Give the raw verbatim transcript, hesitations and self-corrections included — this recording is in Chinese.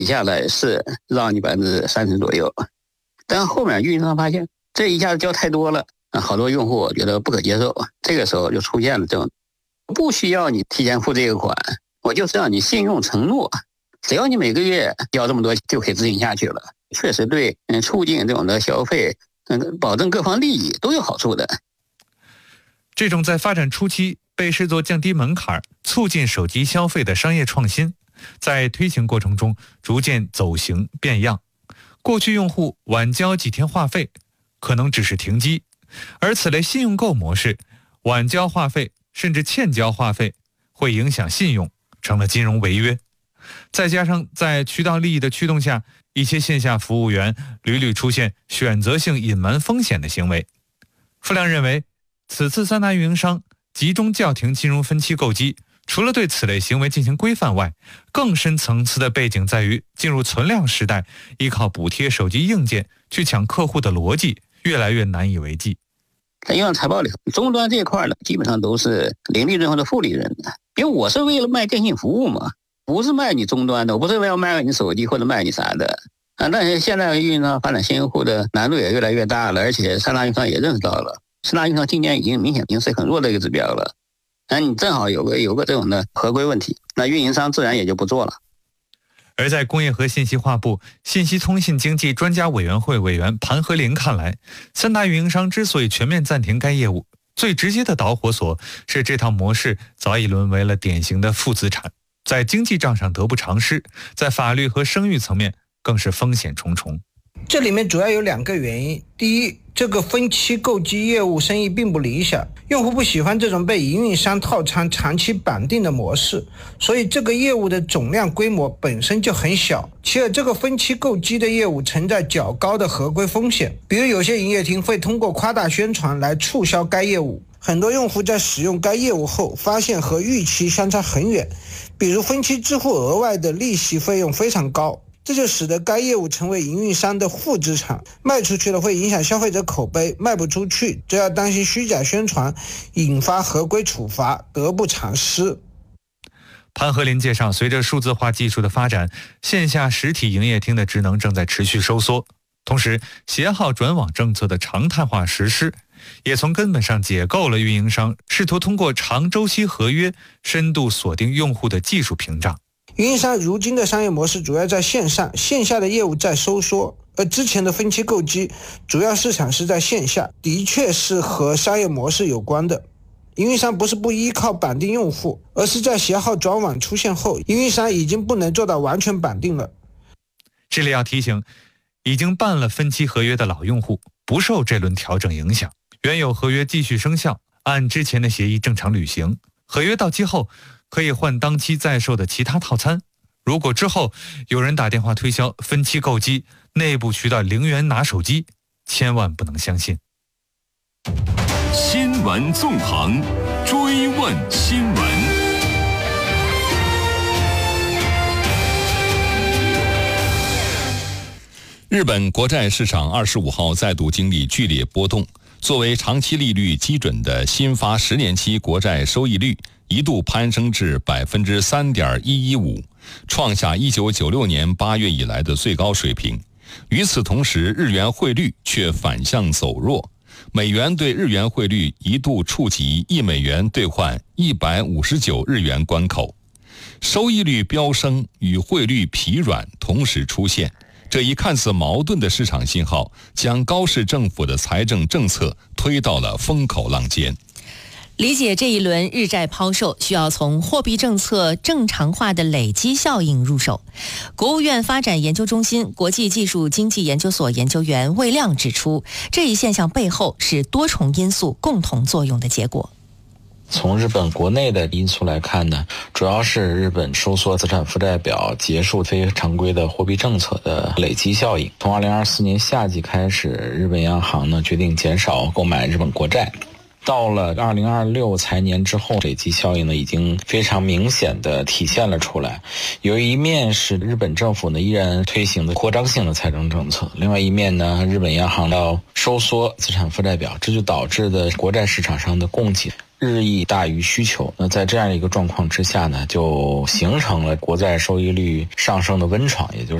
下来是让你百分之三十左右，但后面运营商发现这一下子交太多了，好多用户觉得不可接受，这个时候就出现了这种不需要你提前付这个款，我就是让你信用承诺，只要你每个月交这么多就可以执行下去了，确实对嗯促进这种的消费，嗯保证各方利益都有好处的。 这种在发展初期被视作降低门槛、促进手机消费的商业创新，在推行过程中逐渐走形变样。过去用户晚交几天话费可能只是停机，而此类信用购模式，晚交话费甚至欠交话费会影响信用，成了金融违约。再加上在渠道利益的驱动下，一些线下服务员屡屡出现选择性隐瞒风险的行为。傅亮认为，此次三大运营商集中叫停金融分期购机，除了对此类行为进行规范外，更深层次的背景在于进入存量时代，依靠补贴手机硬件去抢客户的逻辑越来越难以为继。 在银行财报里，终端这一块呢，基本上都是零利润或者负利润的，因为我是为了卖电信服务嘛，不是卖你终端的，我不是为了卖你手机或者卖你啥的啊。但是现在运营商发展新用户的难度也越来越大了，而且三大运营商也认识到了，三大运营商今年已经明显已经是很弱的一个指标了。那你正好有个有个这种的合规问题，那运营商自然也就不做了。 而在工业和信息化部信息通信经济专家委员会委员盘和林看来，三大运营商之所以全面暂停该业务，最直接的导火索是这套模式早已沦为了典型的负资产，在经济账上得不偿失，在法律和声誉层面更是风险重重。 这里面主要有两个原因。第一，这个分期购机业务生意并不理想，用户不喜欢这种被营运商套餐长期绑定的模式，所以这个业务的总量规模本身就很小。其二，这个分期购机的业务存在较高的合规风险，比如有些营业厅会通过夸大宣传来促销该业务，很多用户在使用该业务后发现和预期相差很远，比如分期支付额外的利息费用非常高，这就使得该业务成为营运商的负资产，卖出去了会影响消费者口碑，卖不出去则要担心虚假宣传引发合规处罚，得不偿失。 潘和林介绍，随着数字化技术的发展，线下实体营业厅的职能正在持续收缩，同时携号转网政策的常态化实施，也从根本上解构了运营商试图通过长周期合约深度锁定用户的技术屏障。 运营商如今的商业模式主要在线上，线下的业务在收缩，而之前的分期购机主要市场是在线下，的确是和商业模式有关的。营运商不是不依靠绑定用户，而是在携号转网出现后，营运商已经不能做到完全绑定了。 这里要提醒，已经办了分期合约的老用户不受这轮调整影响，原有合约继续生效，按之前的协议正常履行，合约到期后可以换当期在售的其他套餐。如果之后有人打电话推销分期购机，内部渠道零元拿手机，千万不能相信。 新闻纵横，追问新闻。日本国债市场二十五号再度经历剧烈波动，作为长期利率基准的新发十年期国债收益率一度攀升至百分之三点一一五，创下一九九六年八月以来的最高水平。与此同时，日元汇率却反向走弱，美元对日元汇率一度触及一美元兑换一百五十九日元关口，收益率飙升与汇率疲软同时出现。这一看似矛盾的市场信号，将高市政府的财政政策推到了风口浪尖。 理解这一轮日债抛售，需要从货币政策正常化的累积效应入手。国务院发展研究中心国际技术经济研究所研究员魏亮指出，这一现象背后是多重因素共同作用的结果。 从日本国内的因素来看呢，主要是日本收缩资产负债表、结束非常规的货币政策的累积效应。从二零二四年夏季开始，日本央行呢决定减少购买日本国债， 到了二零二六财年之后，累积效应呢已经非常明显的体现了出来。有一面是日本政府呢依然推行的扩张性的财政政策，另外一面呢，日本央行要收缩资产负债表，这就导致的国债市场上的供给日益大于需求。那在这样一个状况之下呢，就形成了国债收益率上升的温床，也就是